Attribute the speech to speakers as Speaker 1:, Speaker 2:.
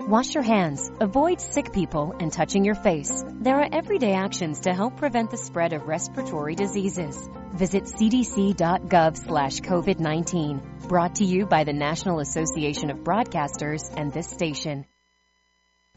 Speaker 1: Wash your hands. Avoid sick people and touching your face. There are everyday actions to help prevent the spread of respiratory diseases. Visit cdc.gov/COVID-19. Brought to you by the National Association of Broadcasters and this station.